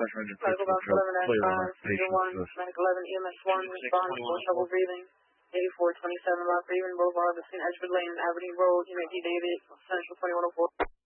Medical box 11-5, Region 1, Medic 11, EMS 1, respond for trouble breathing. 8427 Lock Raven Boulevard between Edgewood Lane and Aberdeen Road. You may be David, Central 2104.